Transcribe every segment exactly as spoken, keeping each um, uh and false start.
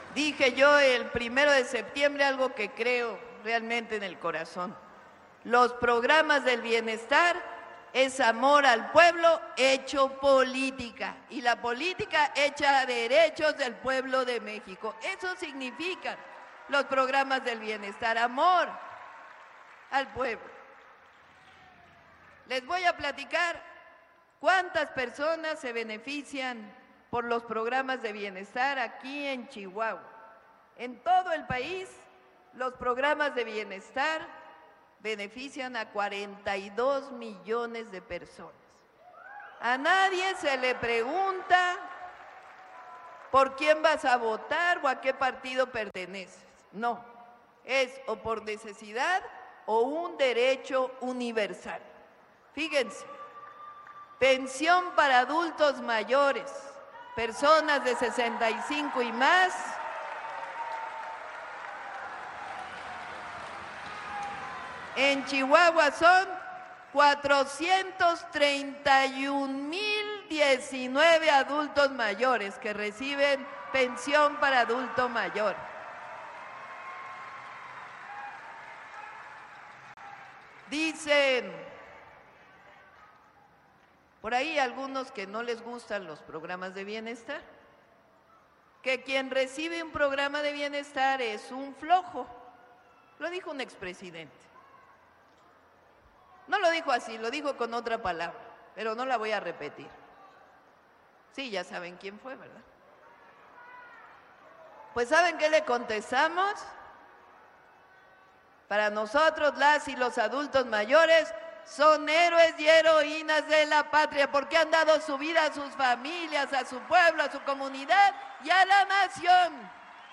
Dije yo el primero de septiembre algo que creo realmente en el corazón. Los programas del bienestar es amor al pueblo hecho política, y la política hecha derechos del pueblo de México. Eso significan los programas del bienestar, amor al pueblo. Les voy a platicar cuántas personas se benefician por los programas de bienestar aquí en Chihuahua. En todo el país, los programas de bienestar benefician a cuarenta y dos millones de personas. A nadie se le pregunta por quién vas a votar o a qué partido perteneces. No, es o por necesidad o un derecho universal. Fíjense, pensión para adultos mayores, personas de sesenta y cinco y más, en Chihuahua son cuatrocientos treinta y un mil diecinueve adultos mayores que reciben pensión para adulto mayor. Dicen por ahí algunos que no les gustan los programas de bienestar, que quien recibe un programa de bienestar es un flojo. Lo dijo un expresidente. No lo dijo así, lo dijo con otra palabra, pero no la voy a repetir. Sí, ya saben quién fue, ¿verdad? Pues ¿saben qué le contestamos? Para nosotros, las y los adultos mayores son héroes y heroínas de la patria porque han dado su vida a sus familias, a su pueblo, a su comunidad y a la nación.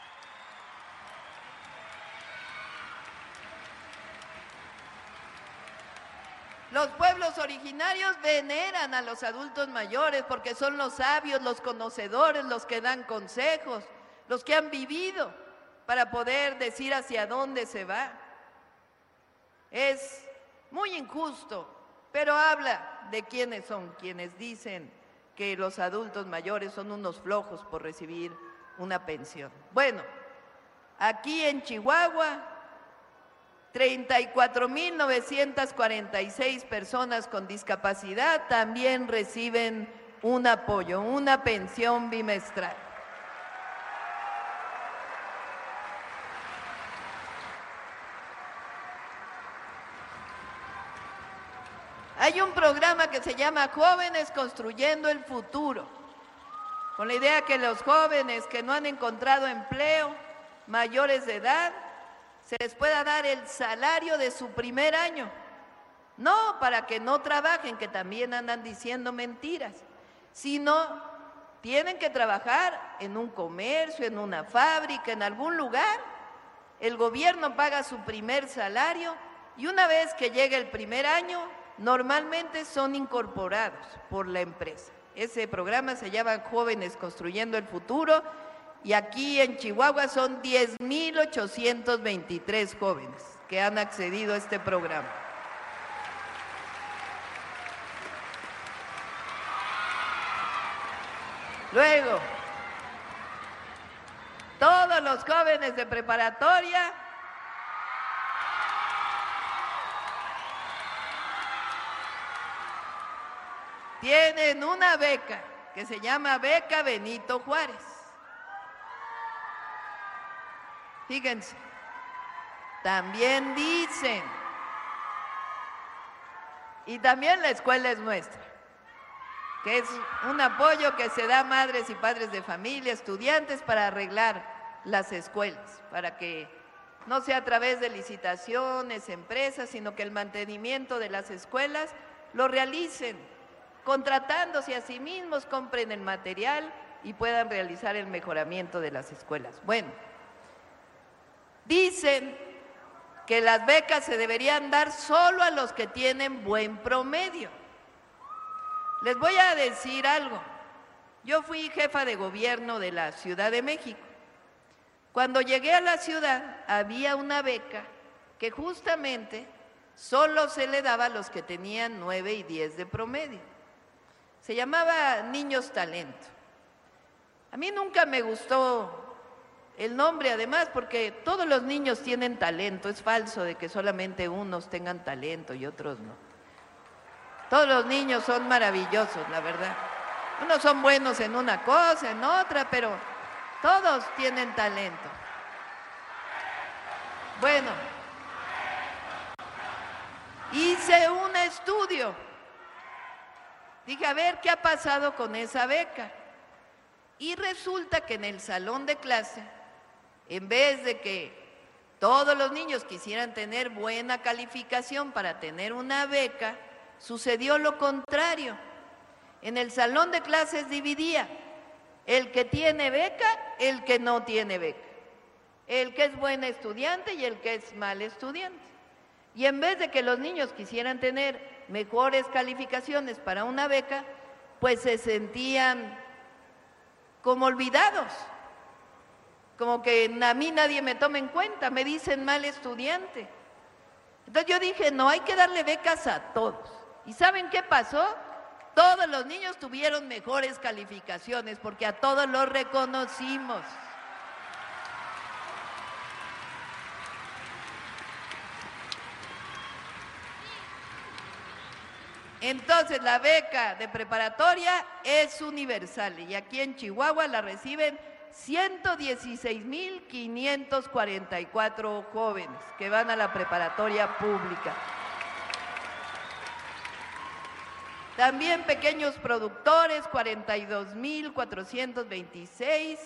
Los pueblos originarios veneran a los adultos mayores porque son los sabios, los conocedores, los que dan consejos, los que han vivido para poder decir hacia dónde se va. Es muy injusto, pero habla de quiénes son quienes dicen que los adultos mayores son unos flojos por recibir una pensión. Bueno, aquí en Chihuahua, treinta y cuatro mil novecientas cuarenta y seis personas con discapacidad también reciben un apoyo, una pensión bimestral. Hay un programa que se llama Jóvenes Construyendo el Futuro, con la idea que los jóvenes que no han encontrado empleo, mayores de edad, se les pueda dar el salario de su primer año. No para que no trabajen, que también andan diciendo mentiras, sino tienen que trabajar en un comercio, en una fábrica, en algún lugar. El gobierno paga su primer salario y una vez que llega el primer año, normalmente son incorporados por la empresa. Ese programa se llama Jóvenes Construyendo el Futuro y aquí en Chihuahua son diez mil ochocientos veintitrés jóvenes que han accedido a este programa. Luego, todos los jóvenes de preparatoria tienen una beca que se llama Beca Benito Juárez. Fíjense, también dicen, y también la escuela es nuestra, que es un apoyo que se da a madres y padres de familia, estudiantes, para arreglar las escuelas, para que no sea a través de licitaciones, empresas, sino que el mantenimiento de las escuelas lo realicen contratándose a sí mismos, compren el material y puedan realizar el mejoramiento de las escuelas. Bueno, dicen que las becas se deberían dar solo a los que tienen buen promedio. Les voy a decir algo. Yo fui jefa de gobierno de la Ciudad de México. Cuando llegué a la ciudad había una beca que justamente solo se le daba a los que tenían nueve y diez de promedio. Se llamaba Niños Talento. A mí nunca me gustó el nombre además, porque todos los niños tienen talento, es falso de que solamente unos tengan talento y otros no. Todos los niños son maravillosos, la verdad. Unos son buenos en una cosa, en otra, pero todos tienen talento. Bueno, hice un estudio. Dije, a ver, ¿qué ha pasado con esa beca? Y resulta que en el salón de clase, en vez de que todos los niños quisieran tener buena calificación para tener una beca, sucedió lo contrario. En el salón de clases dividía el que tiene beca, el que no tiene beca, el que es buen estudiante y el que es mal estudiante. Y en vez de que los niños quisieran tener mejores calificaciones para una beca, pues se sentían como olvidados, como que a mí nadie me toma en cuenta, me dicen mal estudiante. Entonces yo dije, no, hay que darle becas a todos. ¿Y saben qué pasó? Todos los niños tuvieron mejores calificaciones porque a todos los reconocimos. Entonces la beca de preparatoria es universal y aquí en Chihuahua la reciben ciento dieciséis mil quinientos cuarenta y cuatro jóvenes que van a la preparatoria pública. También pequeños productores, cuarenta y dos mil cuatrocientos veintiséis,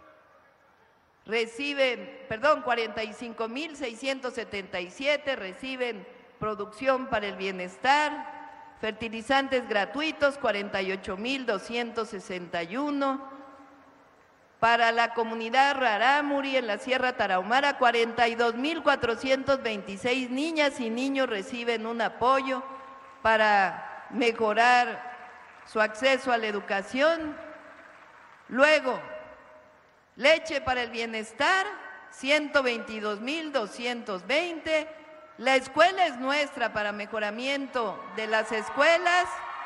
reciben, perdón, cuarenta y cinco mil seiscientos setenta y siete reciben producción para el bienestar, fertilizantes gratuitos, cuarenta y ocho mil doscientos sesenta y uno, para la comunidad Rarámuri en la Sierra Tarahumara, cuarenta y dos mil cuatrocientos veintiséis niñas y niños reciben un apoyo para mejorar su acceso a la educación. Luego, leche para el bienestar, ciento veintidós mil doscientos veinte. La escuela es nuestra para mejoramiento de las escuelas.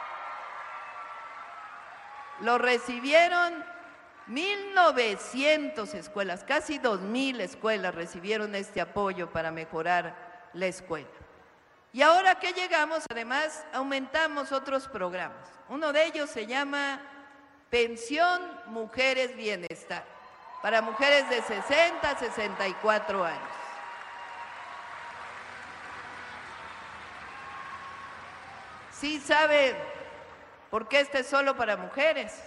Lo recibieron mil novecientas escuelas, casi dos mil escuelas recibieron este apoyo para mejorar la escuela. Y ahora que llegamos, además, aumentamos otros programas. Uno de ellos se llama Pensión Mujeres Bienestar, para mujeres de sesenta a sesenta y cuatro años. ¿Sí saben por qué este es solo para mujeres?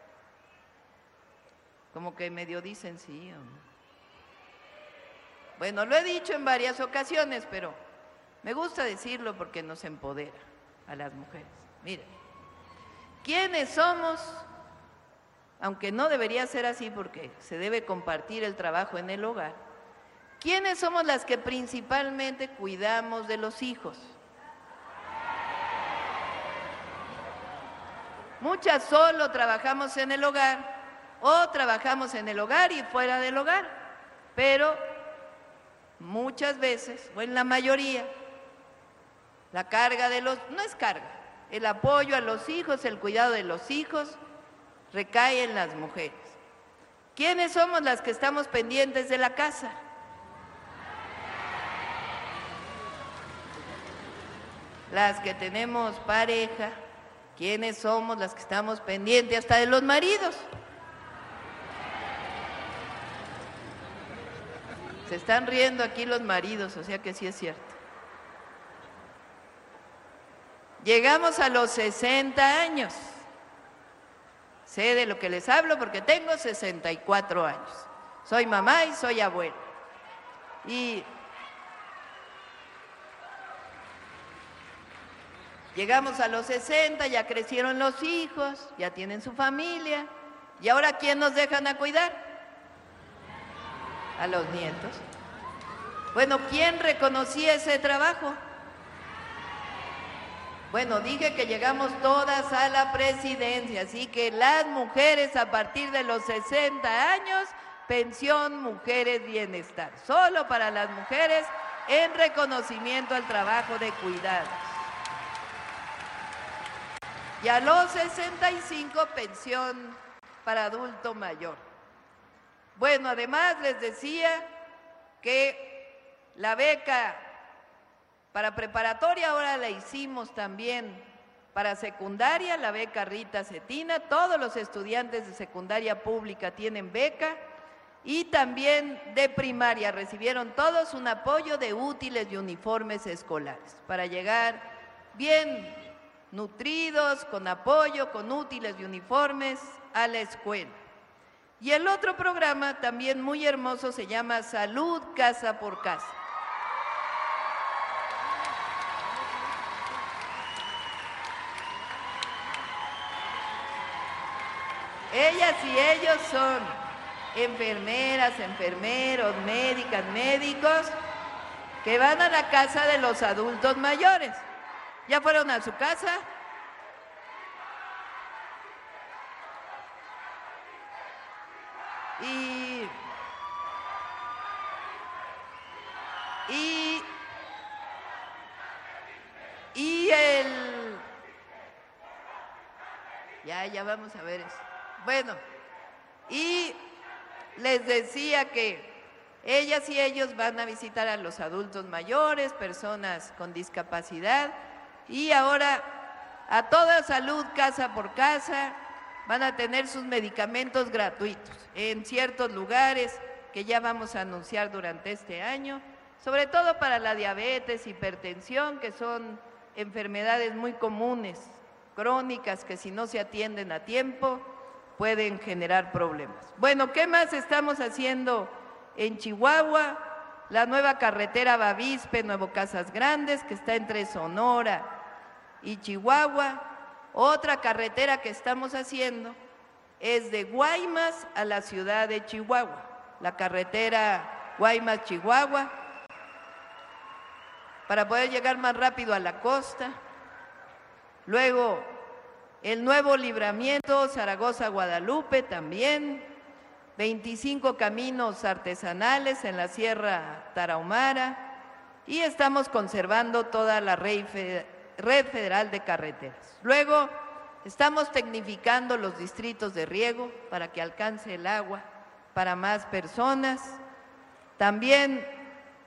Como que medio dicen sí o no. Bueno, lo he dicho en varias ocasiones, pero me gusta decirlo porque nos empodera a las mujeres. Miren, ¿quiénes somos? Aunque no debería ser así porque se debe compartir el trabajo en el hogar. ¿Quiénes somos las que principalmente cuidamos de los hijos? Muchas solo trabajamos en el hogar o trabajamos en el hogar y fuera del hogar, pero muchas veces, o en la mayoría, la carga de los, no es carga, el apoyo a los hijos, el cuidado de los hijos, recae en las mujeres. ¿Quiénes somos las que estamos pendientes de la casa? Las que tenemos pareja. ¿Quiénes somos las que estamos pendientes hasta de los maridos? Se están riendo aquí los maridos, o sea que sí es cierto. Llegamos a los sesenta años. Sé de lo que les hablo porque tengo sesenta y cuatro años. Soy mamá y soy abuela. Y llegamos a los sesenta, ya crecieron los hijos, ya tienen su familia. ¿Y ahora quién nos dejan a cuidar? A los nietos. Bueno, ¿quién reconocía ese trabajo? Bueno, dije que llegamos todas a la presidencia, así que las mujeres a partir de los sesenta años, pensión Mujeres Bienestar, solo para las mujeres en reconocimiento al trabajo de cuidados. Y a los sesenta y cinco, pensión para adulto mayor. Bueno, además les decía que la beca para preparatoria ahora la hicimos también para secundaria, la beca Rita Cetina. Todos los estudiantes de secundaria pública tienen beca y también de primaria recibieron todos un apoyo de útiles y uniformes escolares para llegar bien nutridos, con apoyo, con útiles y uniformes a la escuela. Y el otro programa también muy hermoso se llama Salud Casa por Casa. Ellas y ellos son enfermeras, enfermeros, médicas, médicos, que van a la casa de los adultos mayores. ¿Ya fueron a su casa? Y, y, y el... Ya, ya vamos a ver eso. Bueno, y les decía que ellas y ellos van a visitar a los adultos mayores, personas con discapacidad, y ahora a toda Salud Casa por Casa van a tener sus medicamentos gratuitos en ciertos lugares que ya vamos a anunciar durante este año, sobre todo para la diabetes, hipertensión, que son enfermedades muy comunes, crónicas, que si no se atienden a tiempo pueden generar problemas. Bueno, ¿qué más estamos haciendo en Chihuahua? La nueva carretera Bavispe, Nuevo Casas Grandes, que está entre Sonora y Chihuahua. Otra carretera que estamos haciendo es de Guaymas a la ciudad de Chihuahua, la carretera Guaymas-Chihuahua, para poder llegar más rápido a la costa. Luego, el nuevo libramiento Zaragoza-Guadalupe también, veinticinco caminos artesanales en la Sierra Tarahumara, y estamos conservando toda la red federal de carreteras. Luego, estamos tecnificando los distritos de riego para que alcance el agua para más personas. También